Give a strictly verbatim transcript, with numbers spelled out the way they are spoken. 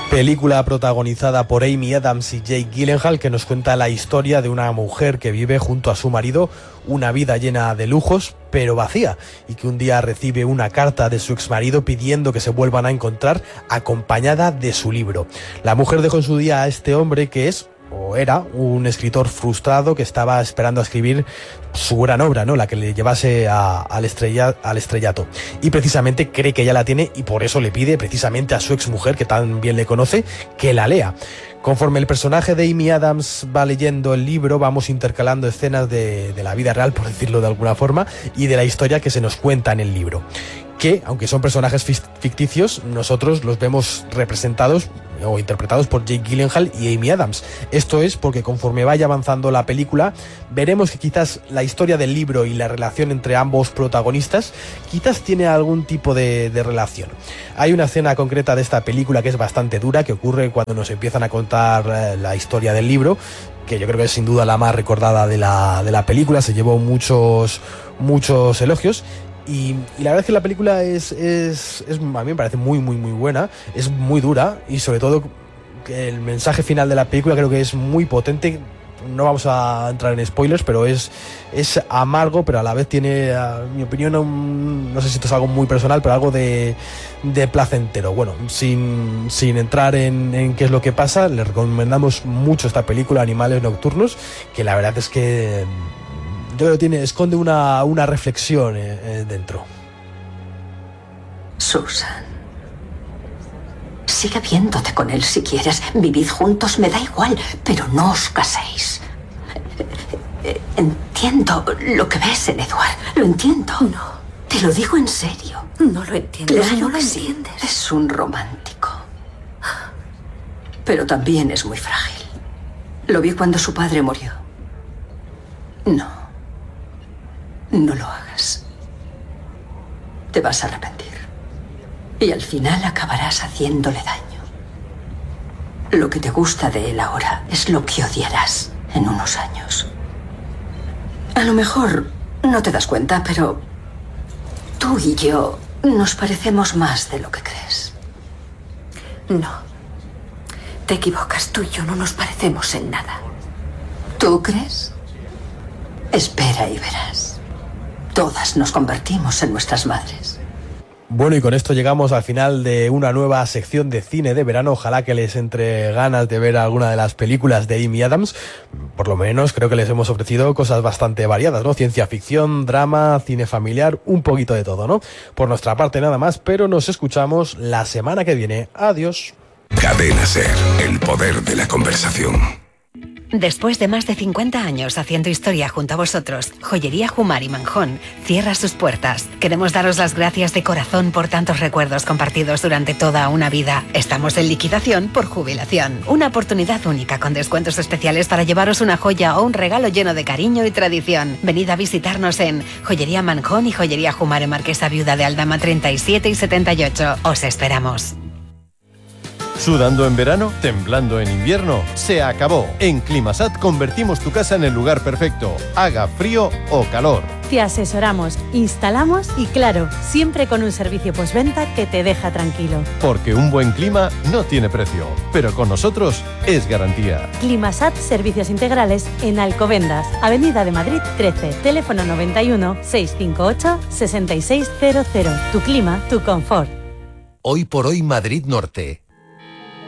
Película protagonizada por Amy Adams y Jake Gyllenhaal, que nos cuenta la historia de una mujer que vive junto a su marido una vida llena de lujos, pero vacía, y que un día recibe una carta de su exmarido pidiendo que se vuelvan a encontrar, acompañada de su libro. La mujer dejó en su día a este hombre que es, o era, un escritor frustrado que estaba esperando a escribir su gran obra, ¿no? La que le llevase a, al, estrella, al estrellato. Y precisamente cree que ya la tiene y por eso le pide precisamente a su exmujer, que tan bien le conoce, que la lea. Conforme el personaje de Amy Adams va leyendo el libro, vamos intercalando escenas de, de la vida real, por decirlo de alguna forma, y de la historia que se nos cuenta en el libro. Que, aunque son personajes ficticios, nosotros los vemos representados o interpretados por Jake Gyllenhaal y Amy Adams. Esto es porque conforme vaya avanzando la película, veremos que quizás la historia del libro y la relación entre ambos protagonistas quizás tiene algún tipo de, de relación. Hay una escena concreta de esta película que es bastante dura, que ocurre cuando nos empiezan a contar eh, la historia del libro, que yo creo que es sin duda la más recordada de la, de la película. Se llevó muchos, muchos elogios. Y, y la verdad es que la película es, es, es, a mí me parece muy, muy, muy buena, es muy dura y sobre todo que el mensaje final de la película creo que es muy potente. No vamos a entrar en spoilers, pero es, es amargo, pero a la vez tiene, a mi opinión, un, no sé si esto es algo muy personal, pero algo de, de placentero. Bueno, sin, sin entrar en, en qué es lo que pasa, les recomendamos mucho esta película, Animales Nocturnos, que la verdad es que yo creo que tiene, esconde una, una reflexión eh, eh, dentro. Susan, sigue viéndote con él si quieres. Vivid juntos, me da igual, pero no os caséis. Entiendo lo que ves en Edward, lo entiendo. No. Te lo digo en serio. No lo entiendes. Claro no lo que sí. entiendes. Es un romántico. Pero también es muy frágil. Lo vi cuando su padre murió. No. No lo hagas. Te vas a arrepentir. Y al final acabarás haciéndole daño. Lo que te gusta de él ahora es lo que odiarás en unos años. A lo mejor no te das cuenta, pero tú y yo nos parecemos más de lo que crees. No. Te equivocas. Tú y yo no nos parecemos en nada. ¿Tú crees? Espera y verás. Todas nos convertimos en nuestras madres. Bueno, y con esto llegamos al final de una nueva sección de cine de verano. Ojalá que les entre ganas de ver alguna de las películas de Amy Adams. Por lo menos creo que les hemos ofrecido cosas bastante variadas, ¿no? Ciencia ficción, drama, cine familiar, un poquito de todo, ¿no? Por nuestra parte nada más, pero nos escuchamos la semana que viene. Adiós. Cadena SER, el poder de la conversación. Después de más de cincuenta años haciendo historia junto a vosotros, Joyería Jumar y Manjón cierra sus puertas. Queremos daros las gracias de corazón por tantos recuerdos compartidos durante toda una vida. Estamos en liquidación por jubilación. Una oportunidad única con descuentos especiales para llevaros una joya o un regalo lleno de cariño y tradición. Venid a visitarnos en Joyería Manjón y Joyería Jumar en Marquesa Viuda de Aldama treinta y siete y setenta y ocho. Os esperamos. ¿Sudando en verano? ¿Temblando en invierno? Se acabó. En Climasat convertimos tu casa en el lugar perfecto, haga frío o calor. Te asesoramos, instalamos y claro, siempre con un servicio postventa que te deja tranquilo. Porque un buen clima no tiene precio, pero con nosotros es garantía. Climasat Servicios Integrales en Alcobendas, Avenida de Madrid trece, teléfono noventa y uno, seiscientos cincuenta y ocho, sesenta y seis cero cero. Tu clima, tu confort. Hoy por hoy Madrid Norte.